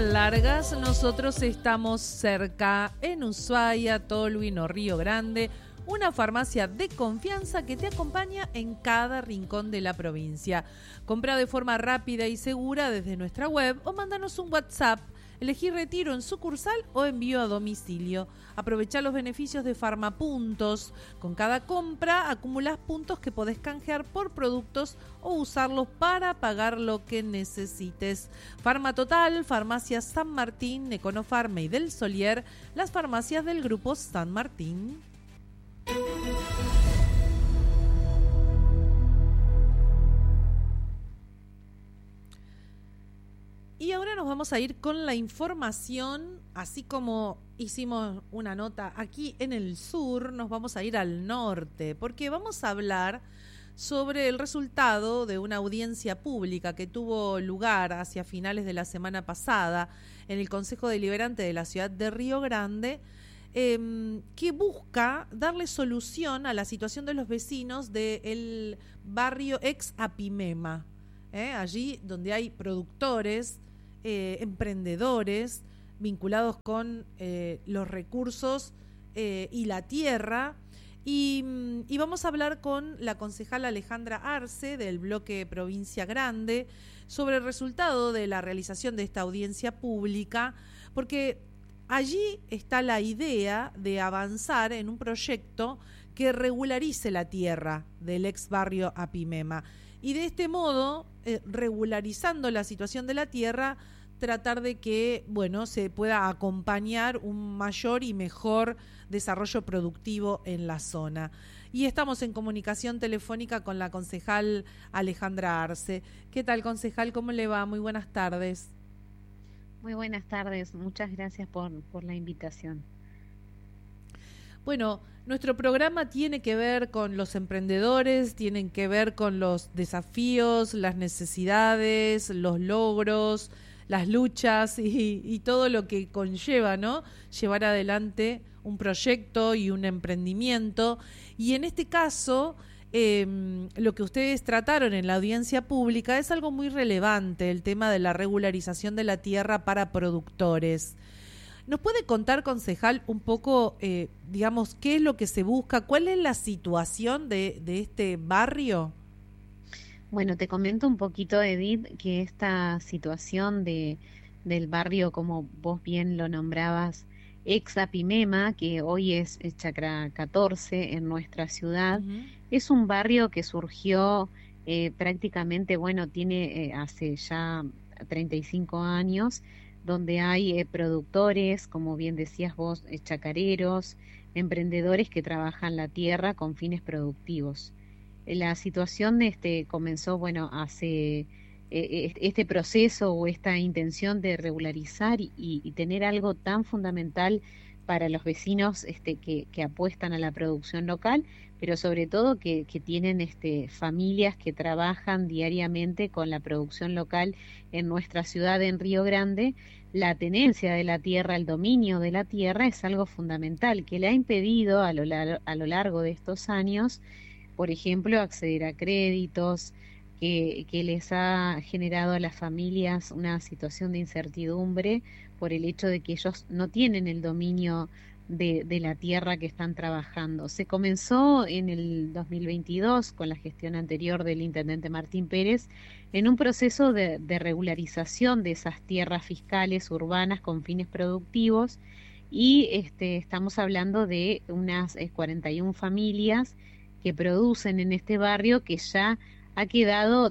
tan largas, nosotros estamos cerca en Ushuaia, Tolwyn o Río Grande, una farmacia de confianza que te acompaña en cada rincón de la provincia. Compra de forma rápida y segura desde nuestra web o mándanos un WhatsApp. Elegí retiro en sucursal o envío a domicilio. Aprovecha los beneficios de Farmapuntos. Con cada compra acumulas puntos que podés canjear por productos o usarlos para pagar lo que necesites. Farmatotal, Farmacia San Martín, Econofarma y Del Solier, las farmacias del Grupo San Martín. Y ahora nos vamos a ir con la información, así como hicimos una nota aquí en el sur, nos vamos a ir al norte, porque vamos a hablar sobre el resultado de una audiencia pública que tuvo lugar hacia finales de la semana pasada en el Consejo Deliberante de la ciudad de Río Grande, que busca darle solución a la situación de los vecinos del barrio ex Apimema, allí donde hay productores, emprendedores vinculados con los recursos y la tierra. Y vamos a hablar con la concejala Alejandra Arce del bloque Provincia Grande sobre el resultado de la realización de esta audiencia pública, porque allí está la idea de avanzar en un proyecto que regularice la tierra del ex barrio Apimema y de este modo, regularizando la situación de la tierra, tratar de que, se pueda acompañar un mayor y mejor desarrollo productivo en la zona. Y estamos en comunicación telefónica con la concejal Alejandra Arce. ¿Qué tal, concejal? ¿Cómo le va? Muy buenas tardes. Muy buenas tardes, muchas gracias por la invitación. Bueno, nuestro programa tiene que ver con los emprendedores, tienen que ver con los desafíos, las necesidades, los logros, las luchas y todo lo que conlleva, ¿no? Llevar adelante un proyecto y un emprendimiento. Y en este caso, lo que ustedes trataron en la audiencia pública es algo muy relevante, el tema de la regularización de la tierra para productores. ¿Nos puede contar, concejal, un poco, qué es lo que se busca? ¿Cuál es la situación de este barrio? Bueno, te comento un poquito, Edith, que esta situación del barrio, como vos bien lo nombrabas, ex Apimema, que hoy es Chacra 14 en nuestra ciudad, es un barrio que surgió prácticamente, tiene hace ya 35 años, donde hay productores, como bien decías vos, chacareros, emprendedores que trabajan la tierra con fines productivos. La situación comenzó, hace este proceso o esta intención de regularizar y tener algo tan fundamental para los vecinos que apuestan a la producción local, pero sobre todo que tienen familias que trabajan diariamente con la producción local en nuestra ciudad, en Río Grande. La tenencia de la tierra, el dominio de la tierra es algo fundamental que le ha impedido a lo largo de estos años, por ejemplo, acceder a créditos, que les ha generado a las familias una situación de incertidumbre por el hecho de que ellos no tienen el dominio de la tierra que están trabajando. Se comenzó en el 2022 con la gestión anterior del intendente Martín Pérez en un proceso de regularización de esas tierras fiscales urbanas con fines productivos y estamos hablando de unas 41 familias que producen en este barrio que ya ha quedado,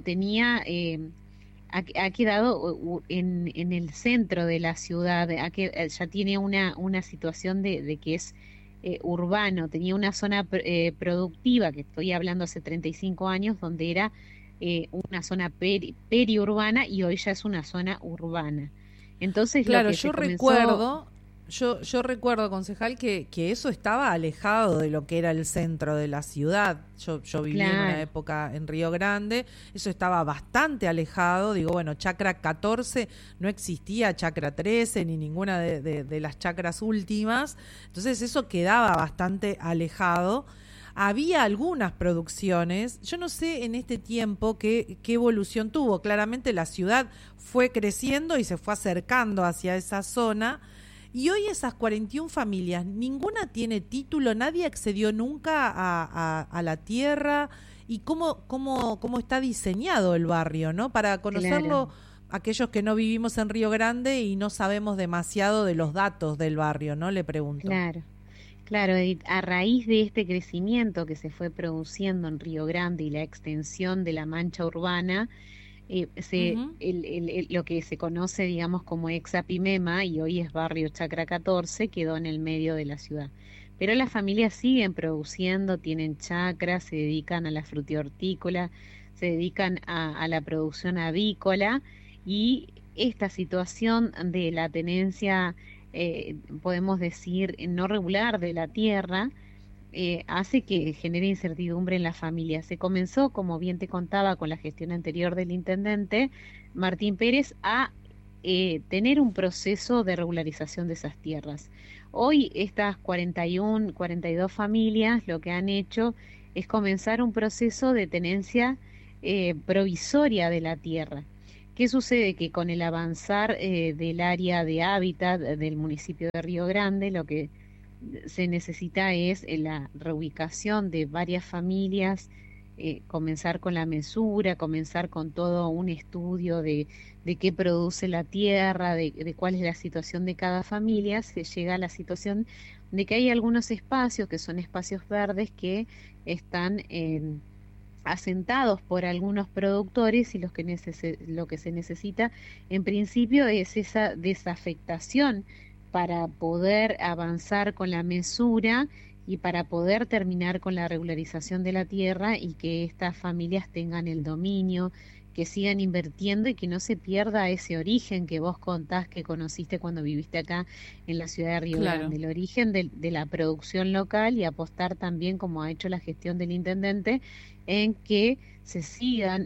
ha quedado en el centro de la ciudad, ya tiene una situación de que es urbano, tenía una zona productiva, que estoy hablando hace 35 años, donde era una zona periurbana y hoy ya es una zona urbana. Entonces, claro, lo que yo recuerdo, yo recuerdo, concejal, que eso estaba alejado de lo que era el centro de la ciudad. Yo viví en una época en Río Grande, eso estaba bastante alejado. Chacra 14 no existía, Chacra 13 ni ninguna de las chacras últimas. Entonces eso quedaba bastante alejado. había algunas producciones. Yo no sé en este tiempo qué evolución tuvo. Claramente la ciudad fue creciendo y se fue acercando hacia esa zona. Y hoy esas 41 familias, ninguna tiene título, nadie accedió nunca a la tierra. ¿Y cómo está diseñado el barrio, ¿no? Para conocerlo, Claro. aquellos que no vivimos en Río Grande y no sabemos demasiado de los datos del barrio, ¿no? Le pregunto. Claro, claro, Edith, a raíz de este crecimiento que se fue produciendo en Río Grande y la extensión de la mancha urbana, Ujú. lo que se conoce, digamos, como Exapimema, y hoy es barrio Chacra 14, quedó en el medio de la ciudad. Pero las familias siguen produciendo, tienen chacras, se dedican a la frutihortícola, se dedican a la producción avícola, y esta situación de la tenencia, podemos decir, no regular de la tierra, hace que genere incertidumbre en la familia. Se comenzó, como bien te contaba, con la gestión anterior del intendente Martín Pérez, a tener un proceso de regularización de esas tierras. Hoy estas 41, 42 familias lo que han hecho es comenzar un proceso de tenencia provisoria de la tierra. ¿Qué sucede? Que con el avanzar del área de hábitat del municipio de Río Grande, lo que se necesita es la reubicación de varias familias, comenzar con la mesura, comenzar con todo un estudio de qué produce la tierra, de cuál es la situación de cada familia. Se llega a la situación de que hay algunos espacios que son espacios verdes que están asentados por algunos productores, y lo que se necesita en principio es esa desafectación para poder avanzar con la mesura y para poder terminar con la regularización de la tierra, y que estas familias tengan el dominio, que sigan invirtiendo y que no se pierda ese origen que vos contás que conociste cuando viviste acá en la ciudad de Río Claro. Grande, el origen de la producción local, y apostar también, como ha hecho la gestión del intendente, en que se sigan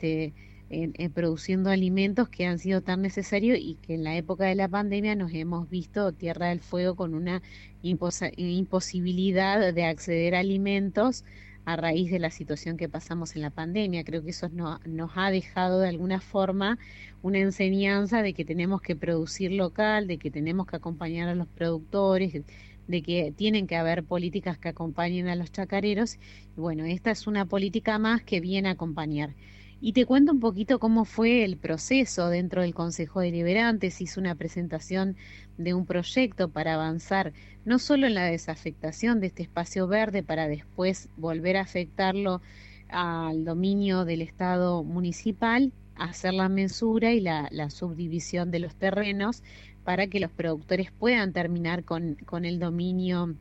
produciendo alimentos que han sido tan necesarios, y que en la época de la pandemia nos hemos visto tierra del fuego con una imposibilidad de acceder a alimentos a raíz de la situación que pasamos en la pandemia. Creo que eso nos ha dejado de alguna forma una enseñanza de que tenemos que producir local, de que tenemos que acompañar a los productores, de que tienen que haber políticas que acompañen a los chacareros. Y bueno, esta es una política más que viene a acompañar. Y te cuento un poquito cómo fue el proceso dentro del Consejo Deliberante. Se hizo una presentación de un proyecto para avanzar no solo en la desafectación de este espacio verde para después volver a afectarlo al dominio del Estado municipal, hacer la mensura y la subdivisión de los terrenos para que los productores puedan terminar con el dominio,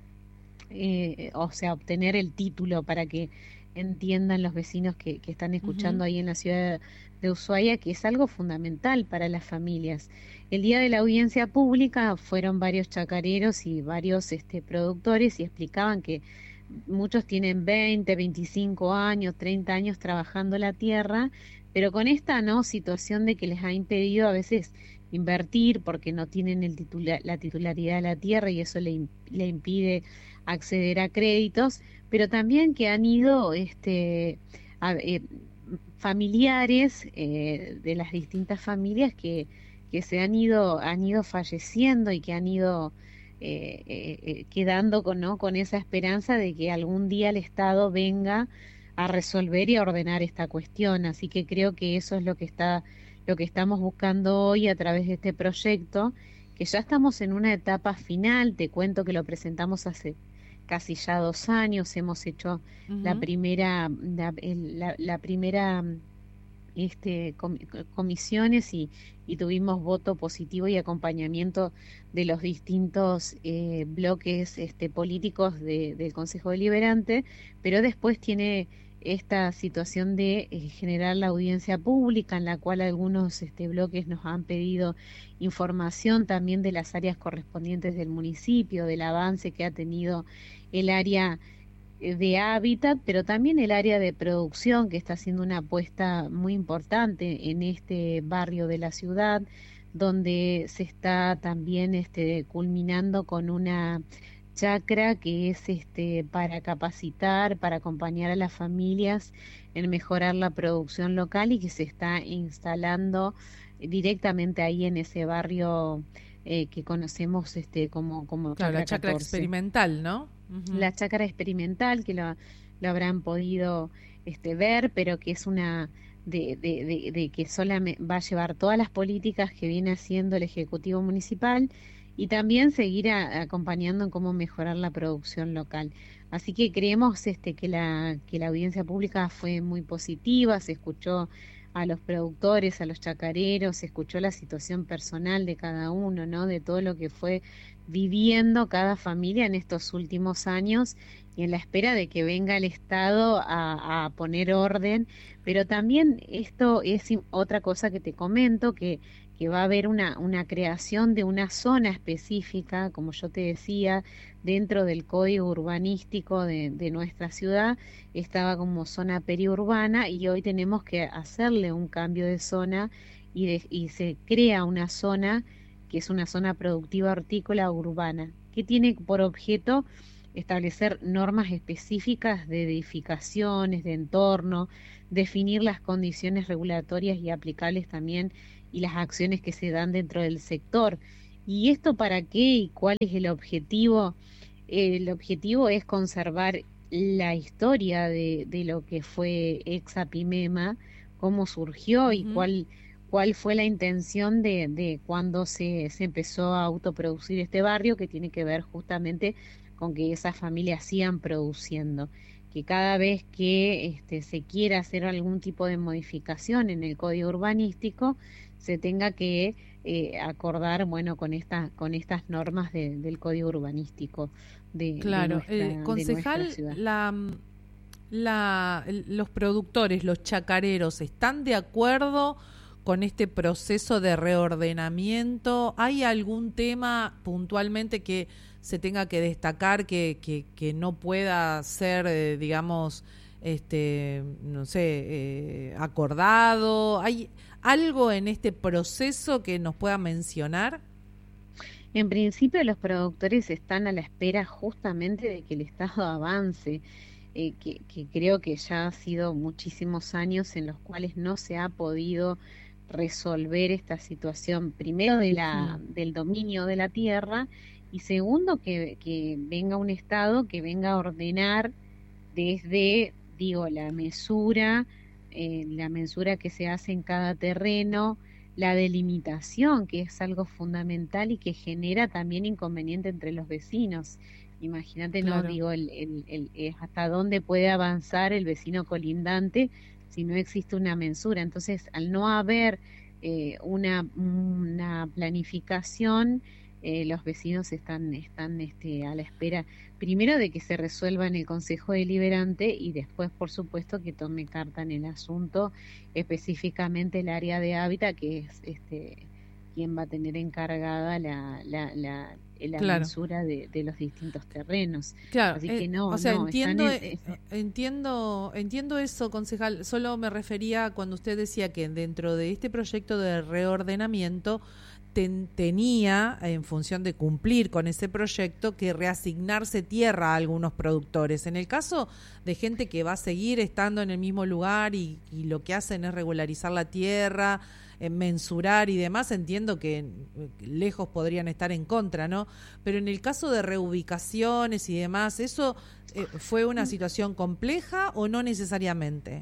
o sea, obtener el título, para que entiendan los vecinos que están escuchando Ujú. ahí en la ciudad de Ushuaia, que es algo fundamental para las familias. El día de la audiencia pública fueron varios chacareros y varios productores, y explicaban que muchos tienen 20, 25 años, 30 años trabajando la tierra, pero con esta no situación de que les ha impedido a veces invertir porque no tienen la titularidad de la tierra, y eso le impide acceder a créditos, pero también que han ido a- eh, familiares de las distintas familias que han ido falleciendo, y que han ido quedando con, ¿no?, con esa esperanza de que algún día el Estado venga a resolver y a ordenar esta cuestión. Así que creo que eso es lo que estamos buscando hoy a través de este proyecto, que ya estamos en una etapa final. Te cuento que lo presentamos hace casi ya 2 años. Hemos hecho Ujú. la primera comisiones, y tuvimos voto positivo y acompañamiento de los distintos bloques políticos del Consejo Deliberante, pero después tiene esta situación de generar la audiencia pública, en la cual algunos bloques nos han pedido información también de las áreas correspondientes del municipio, del avance que ha tenido el área de hábitat, pero también el área de producción, que está haciendo una apuesta muy importante en este barrio de la ciudad, donde se está también culminando con una chacra que es para capacitar, para acompañar a las familias en mejorar la producción local y que se está instalando directamente ahí en ese barrio que conocemos como Claro, la Chacra chacra 14. experimental, ¿no? Ujú. La chacra experimental, que lo habrán podido ver, pero que es una de que solamente va a llevar todas las políticas que viene haciendo el Ejecutivo Municipal y también seguir acompañando en cómo mejorar la producción local. Así que creemos que la audiencia pública fue muy positiva, se escuchó a los productores, a los chacareros, se escuchó la situación personal de cada uno, ¿no? De todo lo que fue viviendo cada familia en estos últimos años y en la espera de que venga el Estado a poner orden. Pero también esto es otra cosa que te comento, que va a haber una creación de una zona específica, como yo te decía, dentro del código urbanístico de nuestra ciudad, estaba como zona periurbana y hoy tenemos que hacerle un cambio de zona y se crea una zona que es una zona productiva hortícola urbana, que tiene por objeto establecer normas específicas de edificaciones, de entorno, definir las condiciones regulatorias y aplicables también y las acciones que se dan dentro del sector. ¿Y esto para qué y cuál es el objetivo? El objetivo es conservar la historia de lo que fue Exapimema, cómo surgió y Ujú. cuál fue la intención de cuando se empezó a autoproducir este barrio, que tiene que ver justamente con que esas familias sigan produciendo, que cada vez que se quiera hacer algún tipo de modificación en el código urbanístico, se tenga que acordar, bueno, con estas normas del código urbanístico Claro. de nuestra Concejal, ciudad. los productores, los chacareros, ¿están de acuerdo con este proceso de reordenamiento? ¿Hay algún tema puntualmente que se tenga que destacar que no pueda ser, digamos, no sé, acordado? ¿Hay algo en este proceso que nos pueda mencionar? En principio, los productores están a la espera justamente de que el Estado avance, que creo que ya ha sido muchísimos años en los cuales no se ha podido resolver esta situación, primero Mm. del dominio de la tierra y segundo que venga un Estado que venga a ordenar desde, digo, la mensura que se hace en cada terreno, la delimitación, que es algo fundamental y que genera también inconveniente entre los vecinos. Imagínate, no Claro. digo hasta dónde puede avanzar el vecino colindante si no existe una mensura. Entonces, al no haber una planificación, los vecinos están a la espera, primero de que se resuelva en el Consejo Deliberante y después, por supuesto, que tome carta en el asunto, específicamente el área de hábitat, que es quien va a tener encargada la Claro. mensura de los distintos terrenos. Claro, Así que o no, sea, no, están entiendo, entiendo eso, concejal. Solo me refería cuando usted decía que dentro de este proyecto de reordenamiento tenía, en función de cumplir con ese proyecto, que reasignarse tierra a algunos productores. En el caso de gente que va a seguir estando en el mismo lugar y lo que hacen es regularizar la tierra, mensurar y demás, entiendo que lejos podrían estar en contra, ¿no? Pero en el caso de reubicaciones y demás, ¿eso fue una situación compleja o no necesariamente?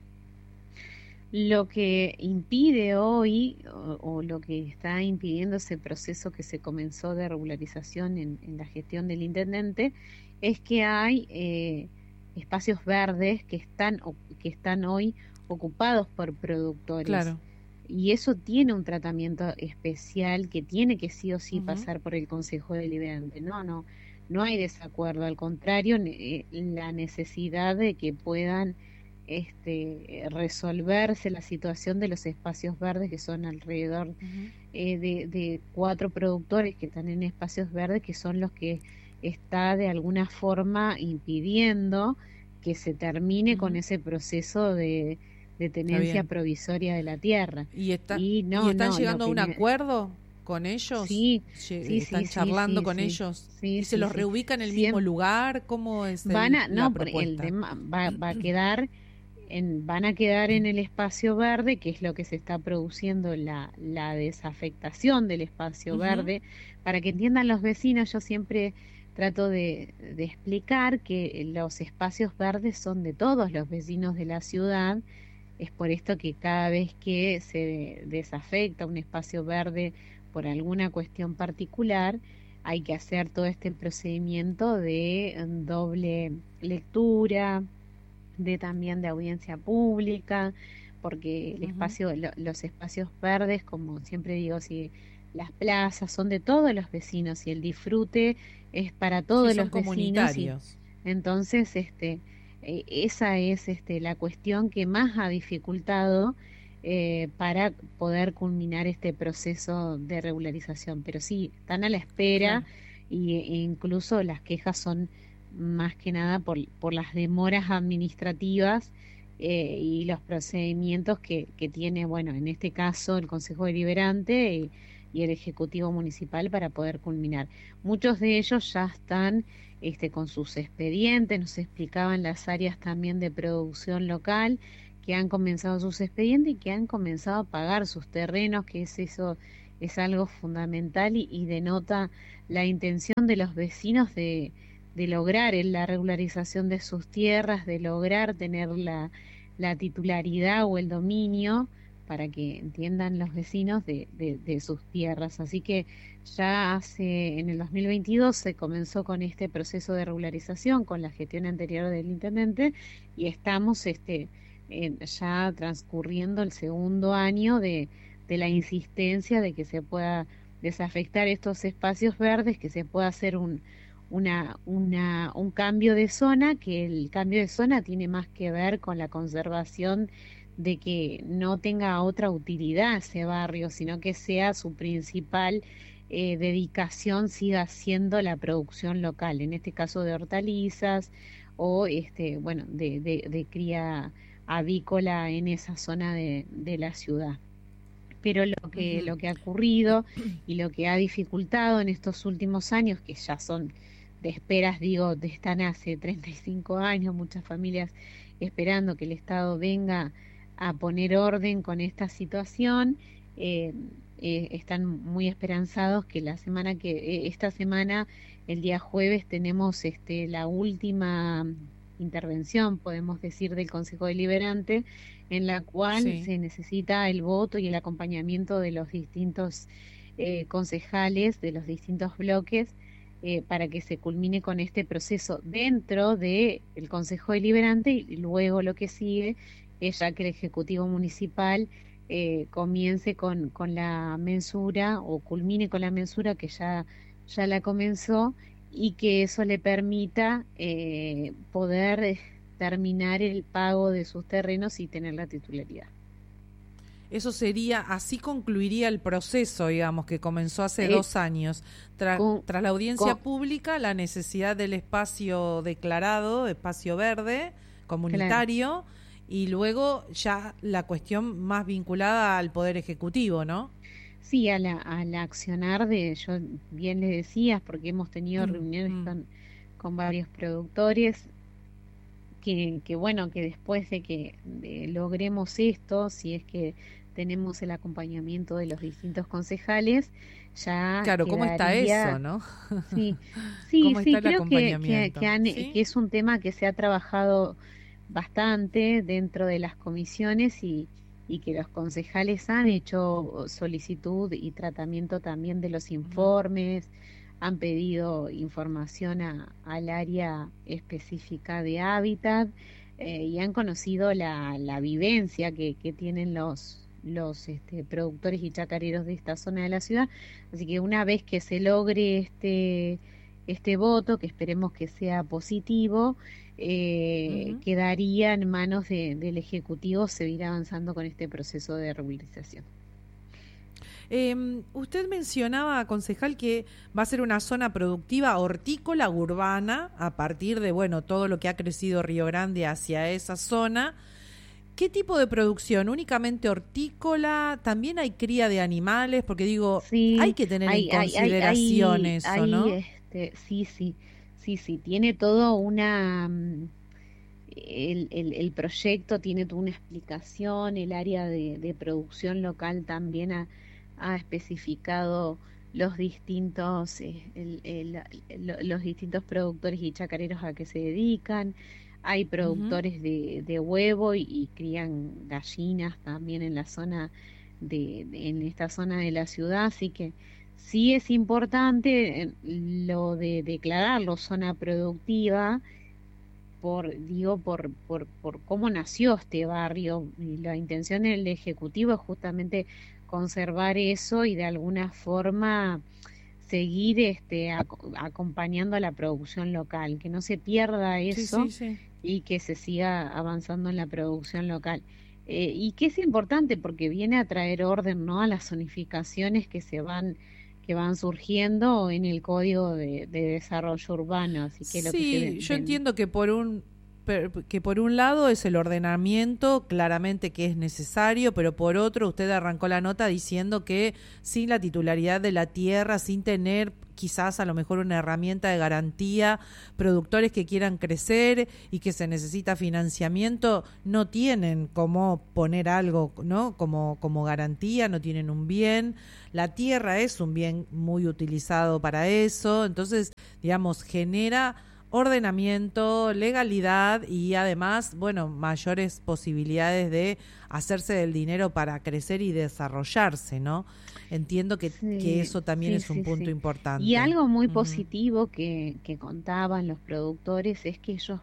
Lo que impide hoy, o lo que está impidiendo ese proceso que se comenzó de regularización en la gestión del intendente, es que hay espacios verdes que están hoy ocupados por productores. Claro. Y eso tiene un tratamiento especial que tiene que sí o sí Ujú. pasar por el Consejo Deliberante. No hay desacuerdo, al contrario, la necesidad de que puedan resolverse la situación de los espacios verdes, que son alrededor Ujú. de 4 productores que están en espacios verdes, que son los que está de alguna forma impidiendo que se termine con Ujú. ese proceso de Está tenencia bien. provisoria de la tierra. ¿Y, Y y no, están no, lo llegando a que un acuerdo? con ellos? Sí, sí, ¿Están sí, sí, charlando sí, con sí, ellos? sí, ¿Y se sí, los sí. reubica en el mismo Siempre lugar? ¿Cómo es la no, el propuesta? tema va a quedar van a quedar en el espacio verde, que es lo que se está produciendo la desafectación del espacio Ujú. verde. Para que entiendan los vecinos, yo siempre trato de explicar que los espacios verdes son de todos los vecinos de la ciudad. Es por esto que cada vez que se desafecta un espacio verde por alguna cuestión particular, hay que hacer todo este procedimiento de doble lectura, de también de audiencia pública, porque el Ujú. espacio, los espacios verdes, como siempre digo, si las plazas son de todos los vecinos y el disfrute es para Sí, todos son los vecinos, y comunitarios. entonces esa es la cuestión que más ha dificultado para poder culminar este proceso de regularización. Pero sí, están a la espera Claro. e incluso las quejas son más que nada por las demoras administrativas y los procedimientos que tiene, bueno, en este caso el Consejo Deliberante y el Ejecutivo Municipal para poder culminar. Muchos de ellos ya están con sus expedientes, nos explicaban las áreas también de producción local que han comenzado sus expedientes y que han comenzado a pagar sus terrenos, que es eso, es algo fundamental y denota la intención de los vecinos de lograr la regularización de sus tierras, de lograr tener la titularidad o el dominio para que entiendan los vecinos de sus tierras. Así que ya en el 2022 se comenzó con este proceso de regularización con la gestión anterior del intendente y estamos ya transcurriendo el segundo año de la insistencia de que se pueda desafectar estos espacios verdes, que se pueda hacer un cambio de zona, que el cambio de zona tiene más que ver con la conservación de que no tenga otra utilidad ese barrio, sino que sea su principal dedicación siga siendo la producción local, en este caso de hortalizas o bueno, de cría avícola en esa zona de la ciudad. Pero Ujú. lo que ha ocurrido y lo que ha dificultado en estos últimos años, que ya son de esperas, digo, están hace 35 años, muchas familias esperando que el Estado venga a poner orden con esta situación, eh, están muy esperanzados que esta semana, el día jueves, tenemos la última intervención, podemos decir, del Consejo Deliberante, en la cual Sí. se necesita el voto y el acompañamiento de los distintos concejales de los distintos bloques para que se culmine con este proceso dentro del Consejo Deliberante y luego lo que sigue es ya que el Ejecutivo Municipal comience con la mensura o culmine con la mensura que ya la comenzó y que eso le permita poder terminar el pago de sus terrenos y tener la titularidad. Eso sería, así concluiría el proceso, digamos, que comenzó hace Eh, 2 años. con, Tras la audiencia con- pública, la necesidad del espacio declarado, espacio verde, claro, comunitario, y luego ya la cuestión más vinculada al Poder Ejecutivo, ¿no? sí, al accionar yo bien le decías, porque hemos tenido reuniones Mm. con varios productores, que bueno, que después de que logremos esto, si es que tenemos el acompañamiento de los distintos concejales, ya Claro, ¿cómo está eso, quedaría. no? Sí, sí, ¿Cómo está sí, el creo acompañamiento? que ¿Sí? es un tema que se ha trabajado bastante dentro de las comisiones y que los concejales han hecho solicitud y tratamiento también de los Ujú. informes, han pedido información al área específica de hábitat y han conocido la vivencia que tienen los productores y chacareros de esta zona de la ciudad. Así que una vez que se logre este voto, que esperemos que sea positivo, Ujú. quedaría en manos del Ejecutivo seguir avanzando con este proceso de regularización. Usted mencionaba, concejal, que va a ser una zona productiva hortícola urbana a partir de, bueno, todo lo que ha crecido Río Grande hacia esa zona. ¿Qué tipo de producción? ¿Únicamente hortícola? ¿También hay cría de animales? Porque digo, hay Sí, que tener en consideración eso, ¿no? sí, sí, sí, sí, tiene todo el proyecto tiene toda una explicación, el área de producción local también ha especificado los distintos, los distintos productores y chacareros a que se dedican. Hay Ujú. productores de huevo y crían gallinas también en la zona en esta zona de la ciudad, así que sí es importante lo de declararlo zona productiva por cómo nació este barrio. Y la intención del Ejecutivo es justamente conservar eso y de alguna forma seguir acompañando a la producción local, que no se pierda Sí, eso sí, sí. y que se siga avanzando en la producción local. Y que es importante porque viene a traer orden, ¿no?, a las zonificaciones que van surgiendo en el Código de Desarrollo Urbano, así que lo que se Sí, yo entiendo que que por un lado es el ordenamiento, claramente que es necesario, pero por otro usted arrancó la nota diciendo que sin la titularidad de la tierra, sin tener quizás a lo mejor una herramienta de garantía, productores que quieran crecer y que se necesita financiamiento, no tienen cómo poner algo, ¿no? Como garantía, no tienen un bien. La tierra es un bien muy utilizado para eso, entonces, digamos, genera ordenamiento, legalidad y además, bueno, mayores posibilidades de hacerse del dinero para crecer y desarrollarse, ¿no? Entiendo que Sí, eso también sí, es un sí, punto sí. Y importante. algo muy Ujú. positivo que contaban los productores es que ellos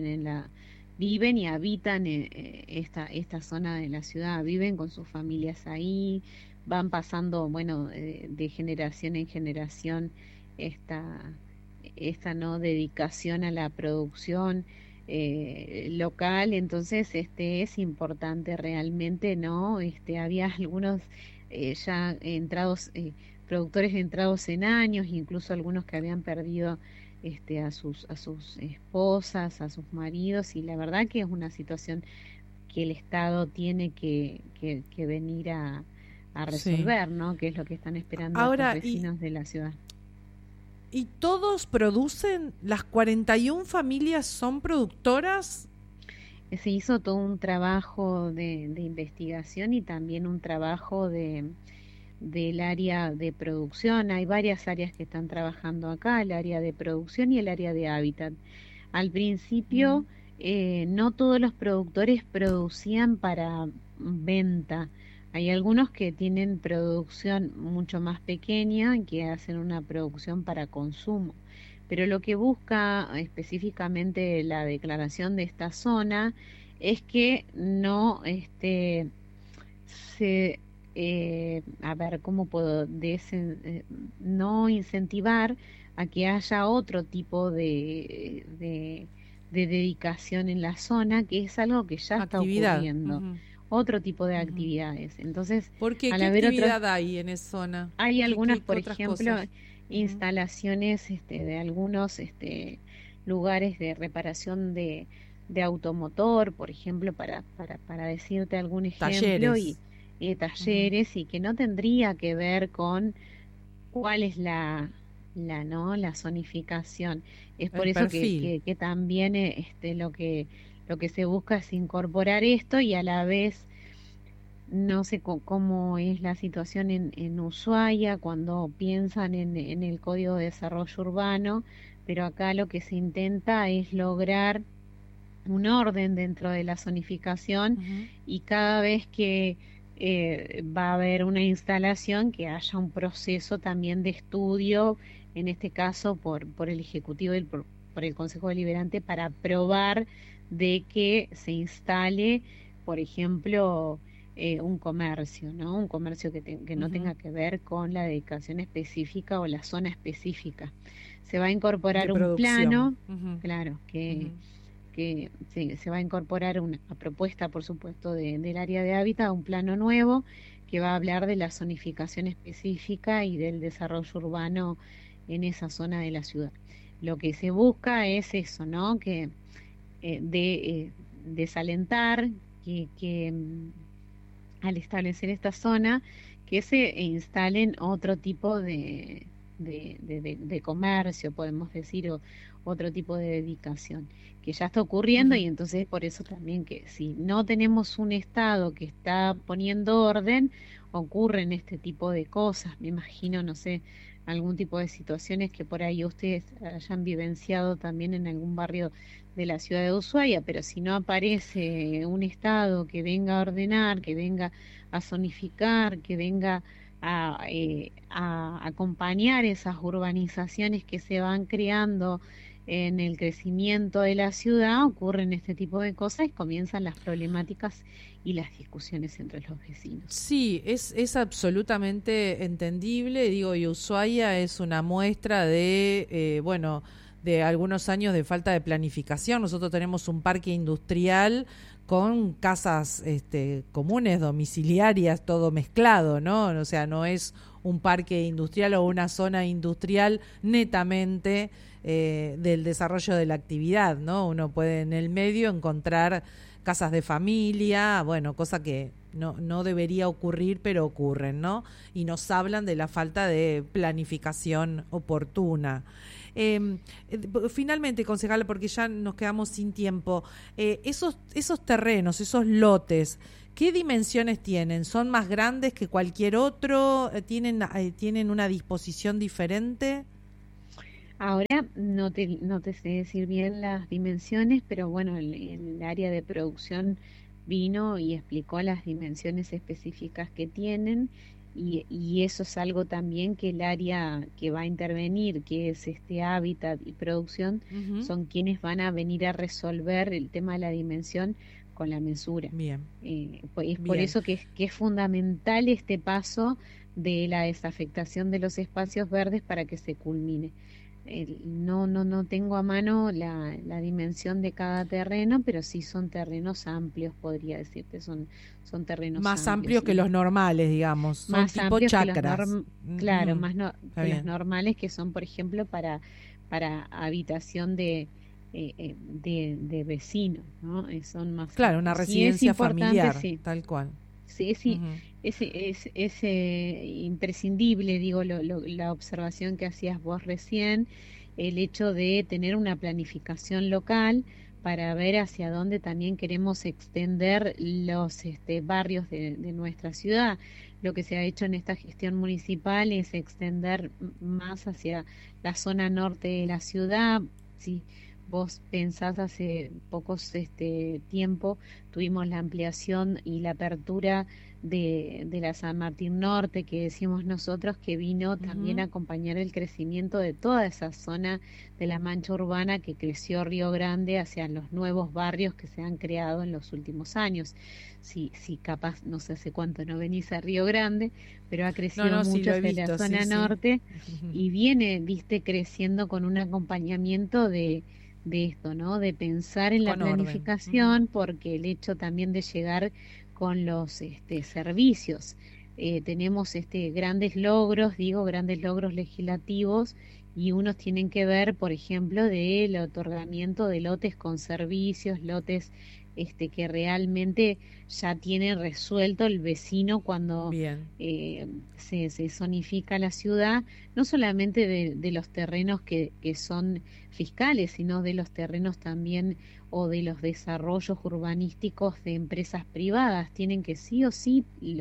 viven y habitan esta zona de la ciudad, viven con sus familias ahí, van pasando, bueno, de generación en generación esta, esta no dedicación a la producción local, entonces es importante realmente, ¿no? Había algunos ya entrados, productores entrados en años, incluso algunos que habían perdido a sus esposas, a sus maridos, y la verdad que es una situación que el Estado tiene que venir a Sí. resolver, ¿no? Que es lo que están esperando estos Ahora, vecinos de la ciudad. ¿y todos producen? ¿Las 41 familias son productoras? Se hizo todo un trabajo de investigación y también un trabajo del área de producción. Hay varias áreas que están trabajando acá, el área de producción y el área de hábitat. Al Ujú. principio, no todos los productores producían para venta. Hay algunos que tienen producción mucho más pequeña, que hacen una producción para consumo. Pero lo que busca específicamente la declaración de esta zona es que no se, a ver, ¿cómo puedo? No incentivar a que haya otro tipo de dedicación en la zona, que es algo que ya está Actividad. ocurriendo, Ujú, otro tipo de ujú. actividades. Entonces, ¿Por qué? al ¿Qué haber otros, actividad hay en esa zona? hay algunas, ¿Qué por otras ejemplo, cosas? Ujú. instalaciones de algunos lugares de reparación de automotor, por ejemplo, para decirte algún ejemplo, Talleres. y Ujú. talleres, y que no tendría que ver con cuál es ¿no?, la zonificación. Es por El eso perfil. que también lo que se busca es incorporar esto y a la vez no sé cómo es la situación en Ushuaia cuando piensan en el Código de Desarrollo Urbano, pero acá lo que se intenta es lograr un orden dentro de la zonificación Ujú. y cada vez que va a haber una instalación, que haya un proceso también de estudio, en este caso por el Ejecutivo y por el Consejo Deliberante, para aprobar de que se instale, por ejemplo, un comercio, ¿no? Un comercio que no Ujú. tenga que ver con la dedicación específica o la zona específica. Se va a De incorporar un producción. plano, Ujú, claro, ujú. que se va a incorporar una propuesta, por supuesto, del área de hábitat, un plano nuevo que va a hablar de la zonificación específica y del desarrollo urbano en esa zona de la ciudad. Lo que se busca es eso, ¿no? Que desalentar al establecer esta zona, que se instalen otro tipo de comercio, podemos decir, o otro tipo de dedicación, que ya está ocurriendo. Ujú. Y entonces por eso también que si no tenemos un Estado que está poniendo orden, ocurren este tipo de cosas. Me imagino, no sé, algún tipo de situaciones que por ahí ustedes hayan vivenciado también en algún barrio de la ciudad de Ushuaia, pero si no aparece un Estado que venga a ordenar, que venga a zonificar, que venga a acompañar esas urbanizaciones que se van creando en el crecimiento de la ciudad, ocurren este tipo de cosas y comienzan las problemáticas y las discusiones entre los vecinos. Sí, es absolutamente entendible. Digo, y Ushuaia es una muestra de, bueno, de algunos años de falta de planificación. Nosotros tenemos un parque industrial con casas comunes, domiciliarias, todo mezclado, ¿no? O sea, no es un parque industrial o una zona industrial netamente del desarrollo de la actividad, ¿no? Uno puede en el medio encontrar casas de familia, bueno, cosa que no debería ocurrir, pero ocurren, ¿no? Y nos hablan de la falta de planificación oportuna. Finalmente, concejala, porque ya nos quedamos sin tiempo, esos terrenos, esos lotes, ¿qué dimensiones tienen? ¿Son más grandes que cualquier otro? ¿Tienen una disposición diferente? Ahora no te sé decir bien las dimensiones, pero bueno, el área de producción vino y explicó las dimensiones específicas que tienen, y eso es algo también que el área que va a intervenir, que es este hábitat y producción, Ujú. son quienes van a venir a resolver el tema de la dimensión con la mesura. Bien, Es por bien. eso que es fundamental este paso de la desafectación de los espacios verdes para que se culmine. No tengo a mano la dimensión de cada terreno, pero sí son terrenos amplios, podría decirte, son terrenos Más amplios amplios que y los normales, digamos. Son más tipo amplios que los chacras. claro, Ujú. más Está que los bien. normales, que son, por ejemplo, para habitación de vecinos, ¿no? Son más Claro, una amplios. Sí es residencia importante, familiar, sí. tal cual. Sí, sí, Ujú. es imprescindible, digo, la observación que hacías vos recién, el hecho de tener una planificación local para ver hacia dónde también queremos extender los barrios de nuestra ciudad. Lo que se ha hecho en esta gestión municipal es extender más hacia la zona norte de la ciudad. Si vos pensás, hace pocos tiempo tuvimos la ampliación y la apertura de la San Martín Norte, que decimos nosotros, que vino también a Ujú. acompañar el crecimiento de toda esa zona de la mancha urbana que creció Río Grande hacia los nuevos barrios que se han creado en los últimos años. Si capaz, no sé hace cuánto no venís a Río Grande, pero ha No, crecido no, sí, mucho lo he hacia la visto, sí, zona sí. norte y viene, viste, creciendo con un acompañamiento de esto, ¿no? De pensar en la Con orden. Ujú. planificación, porque el hecho también de llegar con los servicios. Tenemos grandes logros, digo, grandes logros legislativos, y unos tienen que ver, por ejemplo, del otorgamiento de lotes con servicios, lotes que realmente ya tiene resuelto el vecino cuando Bien. se zonifica la ciudad, no solamente de los terrenos que son fiscales, sino de los terrenos también o de los desarrollos urbanísticos de empresas privadas. Tienen que sí o sí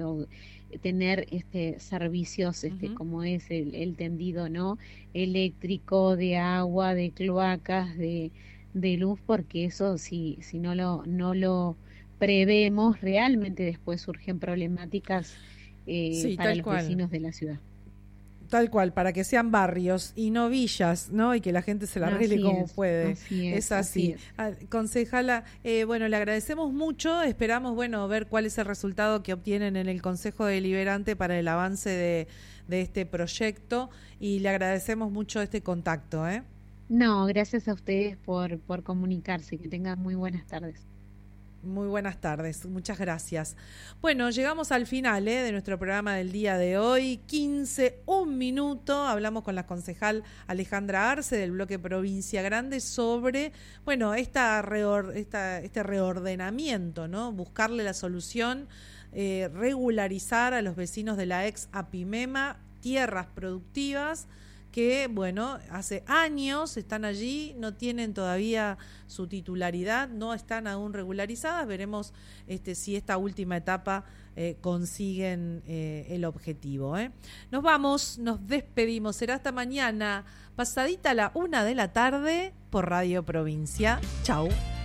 tener servicios Ujú. como es el tendido, ¿no? Eléctrico, de agua, de cloacas, de luz, porque eso si no lo prevemos, realmente después surgen problemáticas Sí, para tal los cual. vecinos de la ciudad. Tal cual, para que sean barrios y no villas, ¿no? Y que la gente se la arregle Así como es, puede. así Es es, así así. es. Concejala, bueno, le agradecemos mucho. Esperamos, bueno, ver cuál es el resultado que obtienen en el Consejo Deliberante para el avance de este proyecto. Y le agradecemos mucho este contacto, ¿eh? No, gracias a ustedes por comunicarse. Que tengan muy buenas tardes. Muy buenas tardes, muchas gracias. Bueno, llegamos al final de nuestro programa del día de hoy, 15, un minuto, hablamos con la concejal Alejandra Arce del bloque Provincia Grande sobre, bueno, este reordenamiento, ¿no? Buscarle la solución, regularizar a los vecinos de la ex Apimema, tierras productivas, que, bueno, hace años están allí, no tienen todavía su titularidad, no están aún regularizadas. Veremos si esta última etapa consiguen el objetivo. Nos vamos, nos despedimos. Será hasta mañana, pasadita la 1 de la tarde, por Radio Provincia. Chau.